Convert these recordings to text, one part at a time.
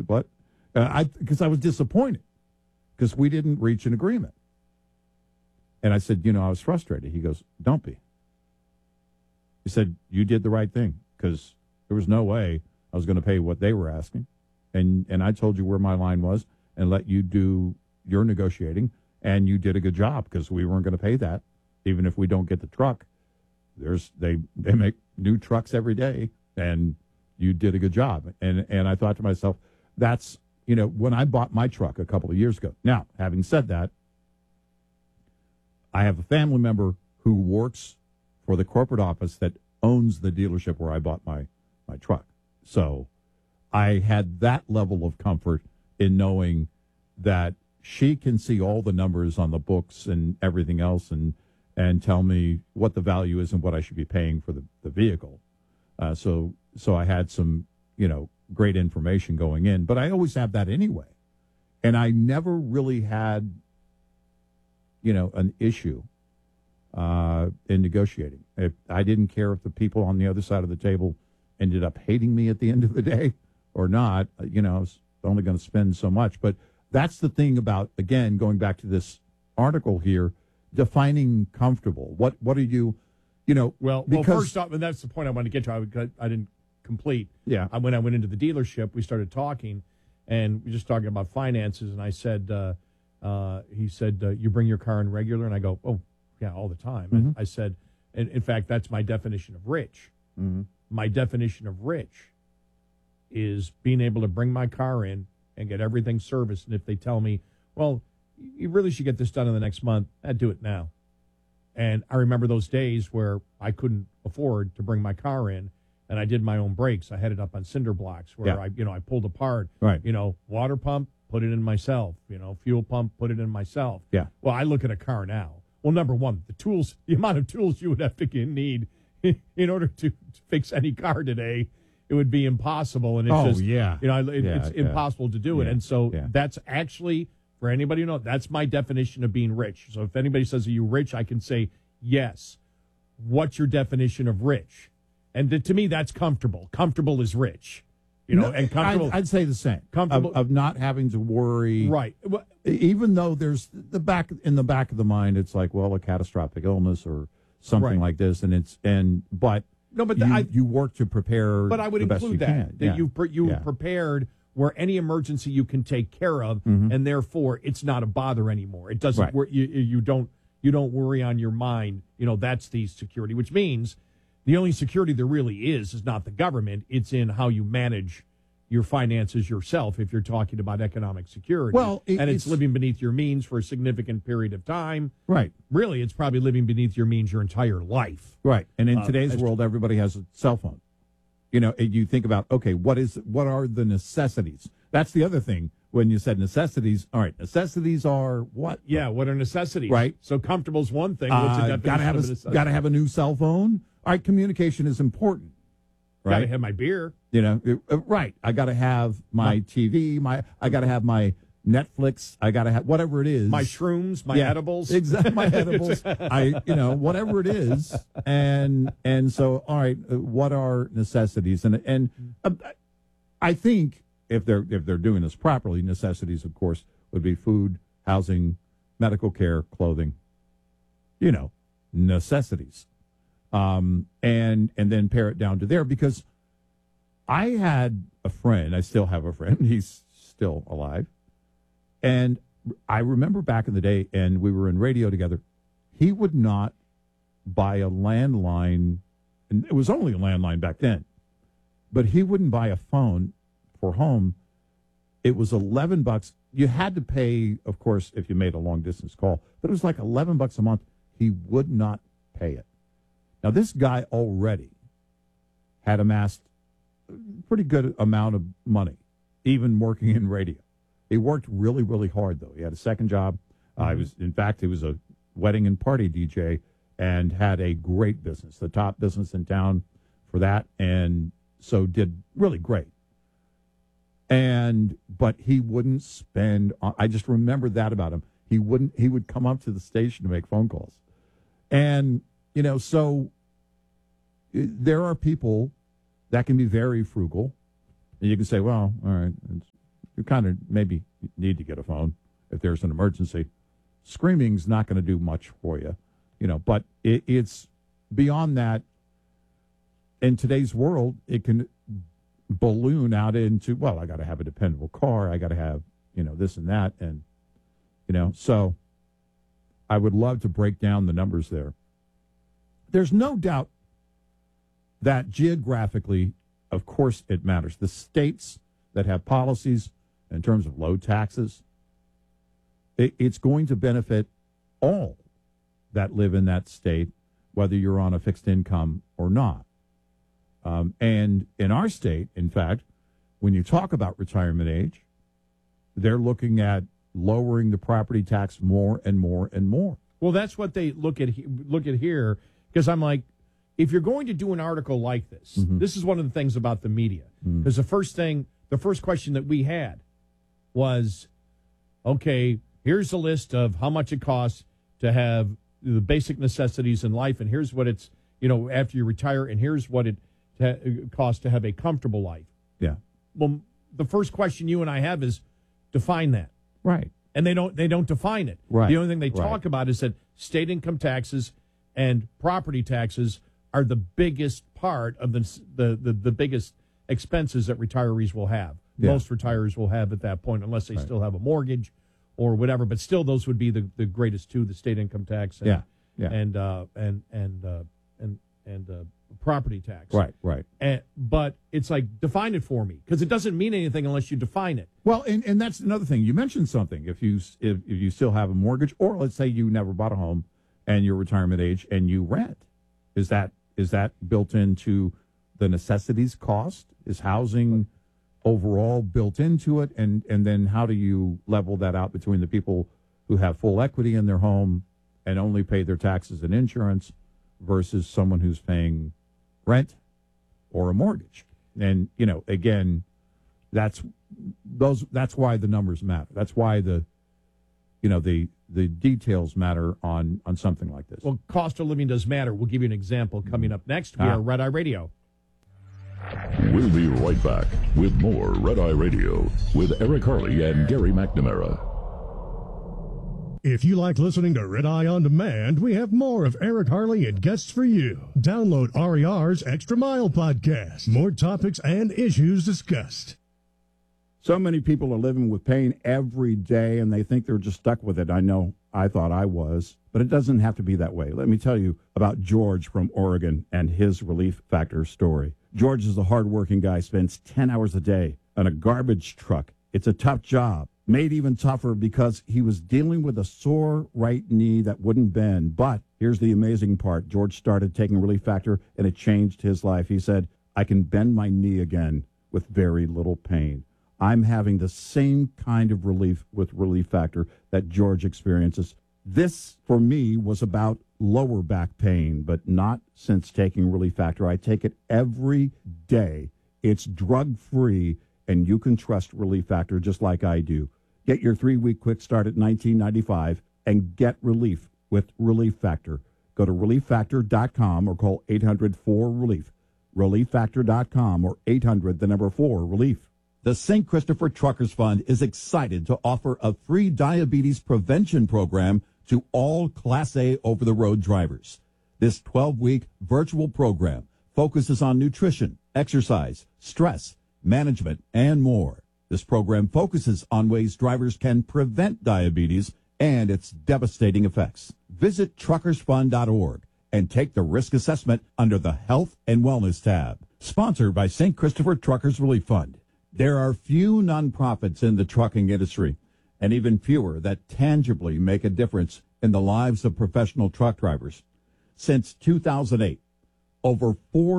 said, what? Because I was disappointed because we didn't reach an agreement. And I said, I was frustrated. He goes, don't be. He said, you did the right thing because there was no way I was going to pay what they were asking. And I told you where my line was and let you do your negotiating. And you did a good job because we weren't going to pay that. Even if we don't get the truck, they make new trucks every day, and you did a good job. And I thought to myself, that's, when I bought my truck a couple of years ago. Now, having said that, I have a family member who works for the corporate office that owns the dealership where I bought my truck. So I had that level of comfort in knowing that she can see all the numbers on the books and everything else and tell me what the value is and what I should be paying for the vehicle. So I had some, great information going in, but I always have that anyway. And I never really had, an issue in negotiating. I didn't care if the people on the other side of the table ended up hating me at the end of the day or not. I was only going to spend so much. But that's the thing about, again, going back to this article here, defining comfortable. What are you, Well, first off, and that's the point I wanted to get to. I didn't complete. Yeah. When I went into the dealership, we started talking, and we were just talking about finances, and I said, he said, you bring your car in regular? And I go, oh, yeah, all the time. Mm-hmm. I said, and in fact, that's my definition of rich. Mm-hmm. My definition of rich is being able to bring my car in and get everything serviced. And if they tell me, well, you really should get this done in the next month, I'd do it now. And I remember those days where I couldn't afford to bring my car in, and I did my own brakes. I had it up on cinder blocks where I pulled apart, right. Water pump, put it in myself, fuel pump, put it in myself. Yeah. Well, I look at a car now. Well, number one, the amount of tools you would have to need in order to fix any car today, it would be impossible. And it's it's impossible to do it. And so that's actually, for anybody who knows, that's my definition of being rich. So if anybody says, are you rich? I can say, yes. What's your definition of rich? And to me, that's comfortable. Comfortable is rich. And comfortable. I'd say the same. Comfortable of not having to worry. Right. Well, even though there's in the back of the mind, it's like, well, a catastrophic illness or something like this, but you work to prepare. But I would include that you prepared where any emergency you can take care of, and therefore it's not a bother anymore. It doesn't. You don't worry on your mind. That's the security, which means the only security there really is not the government. It's in how you manage your finances yourself if you're talking about economic security. Well, it's living beneath your means for a significant period of time. Right. Really, it's probably living beneath your means your entire life. Right. And in today's world, everybody has a cell phone. You think about, okay, what are the necessities? That's the other thing. When you said necessities, all right, necessities are what? Yeah, what are necessities? Right. So comfortable is one thing. What's the definition of a necessity? Got to have a new cell phone. All right, communication is important. Right. Got to have my beer. Right. I got to have my TV. I got to have my Netflix. I got to have whatever it is. My shrooms, my edibles. Exactly, my edibles. Whatever it is. And so, all right, what are necessities? And I think if they're doing this properly, necessities, of course, would be food, housing, medical care, clothing. Necessities. And then pare it down to there, because I had a friend, I still have a friend, he's still alive, and I remember back in the day, and we were in radio together, he would not buy a landline, and it was only a landline back then, but he wouldn't buy a phone for home. It was $11. You had to pay, of course, if you made a long-distance call, but it was like $11 a month. He would not pay it. Now, this guy already had amassed a pretty good amount of money, even working in radio. He worked really, really hard, though. He had a second job. He was a wedding and party DJ and had a great business, the top business in town for that, and so did really great. But he wouldn't spend. I just remember that about him. He would come up to the station to make phone calls, and. So there are people that can be very frugal. And you can say, well, all right, you kind of maybe need to get a phone if there's an emergency. Screaming's not going to do much for you, but it's beyond that. In today's world, it can balloon out into, well, I got to have a dependable car. I got to have, this and that. And, so I would love to break down the numbers there. There's no doubt that geographically, of course, it matters. The states that have policies in terms of low taxes, it's going to benefit all that live in that state, whether you're on a fixed income or not. And in our state, in fact, when you talk about retirement age, they're looking at lowering the property tax more and more and more. Well, that's what they look at here, because I'm like, if you're going to do an article like this, this is one of the things about the media. Because the first question that we had was, okay, here's a list of how much it costs to have the basic necessities in life, and here's what it's, after you retire, and here's what it costs to have a comfortable life. Yeah. Well, the first question you and I have is define that. Right. And they don't define it. Right. The only thing they talk about is that state income taxes and property taxes are the biggest part of the biggest expenses that retirees will have. Yeah. Most retirees will have at that point, unless they still have a mortgage or whatever. But still, those would be the greatest two: the state income tax and property tax. Right. But it's like, define it for me, because it doesn't mean anything unless you define it. Well, and that's another thing. You mentioned something. If you still have a mortgage, or let's say you never bought a home and you're retirement age and you rent, is that built into the necessities cost? Is housing overall built into it? And then how do you level that out between the people who have full equity in their home and only pay their taxes and insurance versus someone who's paying rent or a mortgage? And, again, that's why the numbers matter. That's why the details matter on something like this. Well, cost of living does matter. We'll give you an example coming up next. We are Red Eye Radio. We'll be right back with more Red Eye Radio with Eric Harley and Gary McNamara. If you like listening to Red Eye On Demand, we have more of Eric Harley and guests for you. Download RER's Extra Mile podcast. More topics and issues discussed. So many people are living with pain every day, and they think they're just stuck with it. I know I thought I was, but it doesn't have to be that way. Let me tell you about George from Oregon and his Relief Factor story. George is a hardworking guy, spends 10 hours a day on a garbage truck. It's a tough job, made even tougher because he was dealing with a sore right knee that wouldn't bend. But here's the amazing part. George started taking Relief Factor, and it changed his life. He said, I can bend my knee again with very little pain. I'm having the same kind of relief with Relief Factor that George experiences. This, for me, was about lower back pain, but not since taking Relief Factor. I take it every day. It's drug-free, and you can trust Relief Factor just like I do. Get your 3-week quick start at $19.95 and get relief with Relief Factor. Go to ReliefFactor.com or call 800-4RELIEF. ReliefFactor.com or 800-4-RELIEF. The St. Christopher Truckers Fund is excited to offer a free diabetes prevention program to all Class A over-the-road drivers. This 12-week virtual program focuses on nutrition, exercise, stress, management, and more. This program focuses on ways drivers can prevent diabetes and its devastating effects. Visit truckersfund.org and take the risk assessment under the Health and Wellness tab. Sponsored by St. Christopher Truckers Relief Fund. There are few nonprofits in the trucking industry, and even fewer that tangibly make a difference in the lives of professional truck drivers. Since 2008, over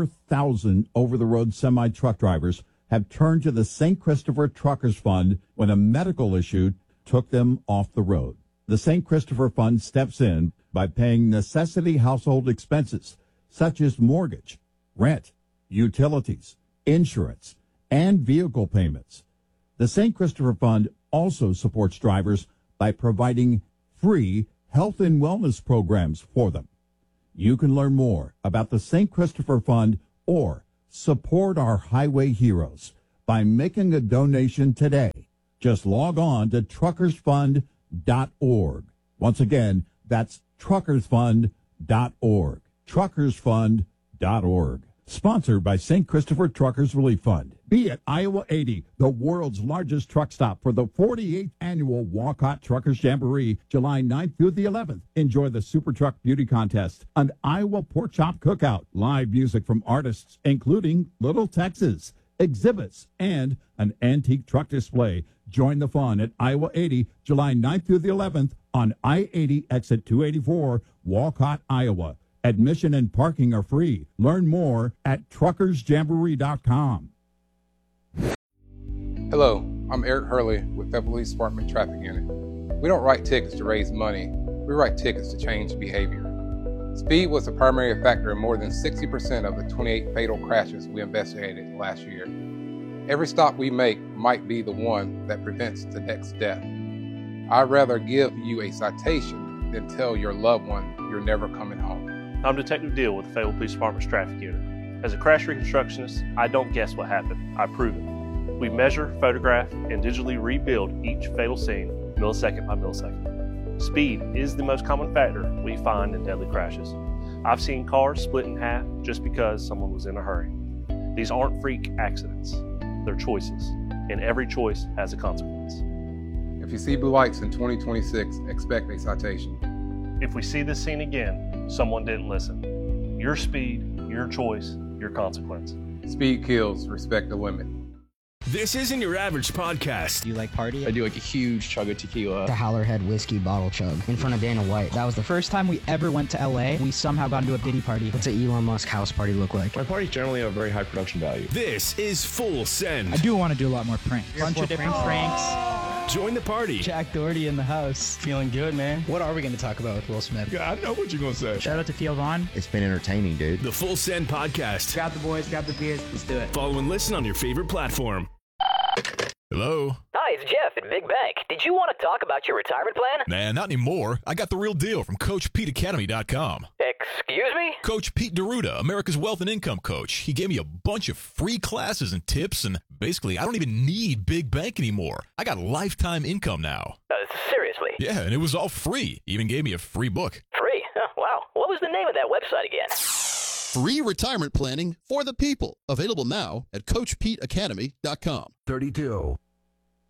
4,000 over-the-road semi-truck drivers have turned to the St. Christopher Truckers Fund when a medical issue took them off the road. The St. Christopher Fund steps in by paying necessity household expenses such as mortgage, rent, utilities, insurance, and vehicle payments. The St. Christopher Fund also supports drivers by providing free health and wellness programs for them. You can learn more about the St. Christopher Fund or support our highway heroes by making a donation today Just log on to truckersfund.org. Once again, that's truckersfund.org. Truckersfund.org. Sponsored by St. Christopher Truckers Relief Fund. Be at Iowa 80, the world's largest truck stop, for the 48th annual Walcott Truckers Jamboree, July 9th through the 11th. Enjoy the Super Truck Beauty Contest, an Iowa Pork Chop Cookout, live music from artists, including Little Texas, exhibits, and an antique truck display. Join the fun at Iowa 80, July 9th through the 11th on I-80 exit 284, Walcott, Iowa. Admission and parking are free. Learn more at truckersjamboree.com. Hello, I'm Eric Hurley with Fayetteville Police Department Traffic Unit. We don't write tickets to raise money. We write tickets to change behavior. Speed was the primary factor in more than 60% of the 28 fatal crashes we investigated last year. Every stop we make might be the one that prevents the next death. I'd rather give you a citation than tell your loved one you're never coming home. I'm Detective Deal with the Fayetteville Police Department's Traffic Unit. As a crash reconstructionist, I don't guess what happened, I prove it. We measure, photograph, and digitally rebuild each fatal scene millisecond by millisecond. Speed is the most common factor we find in deadly crashes. I've seen cars split in half just because someone was in a hurry. These aren't freak accidents, they're choices, and every choice has a consequence. If you see blue lights in 2026, expect a citation. If we see this scene again, someone didn't listen. Your speed, your choice, your consequence. Speed kills, respect the limit. This isn't your average podcast. Do you like party? I do like a huge chug of tequila. The Howlerhead whiskey bottle chug in front of Dana White. That was the first time we ever went to LA. We somehow got into a Diddy party. What's an Elon Musk house party look like? My parties generally have very high production value. This is Full Send. I do want to do a lot more pranks. Bunch of different pranks. Join the party. Jack Doherty in the house. Feeling good, man. What are we going to talk about with Will Smith? Yeah, I know what you're going to say. Shout out to Theo Vaughn. It's been entertaining, dude. The Full Send podcast. Grab the boys, grab the beers. Let's do it. Follow and listen on your favorite platform. Hello? Hi, it's Jeff at Big Bank. Did you want to talk about your retirement plan? Nah, not anymore. I got the real deal from CoachPeteAcademy.com. Excuse me? Coach Pete D'Arruda, America's Wealth and Income Coach. He gave me a bunch of free classes and tips, and basically, I don't even need Big Bank anymore. I got lifetime income now. Seriously? Yeah, and it was all free. He even gave me a free book. Free? Oh, wow. What was the name of that website again? Free retirement planning for the people. Available now at CoachPeteAcademy.com. 32.